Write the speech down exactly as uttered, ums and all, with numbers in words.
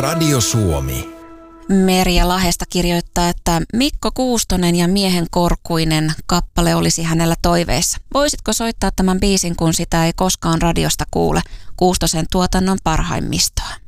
Radio Suomi. Merja Lahdesta kirjoittaa, että Mikko Kuustonen ja Miehen korkuinen kappale olisi hänellä toiveissa. Voisitko soittaa tämän biisin, kun sitä ei koskaan radiosta kuule? Kuustosen tuotannon parhaimmistoa.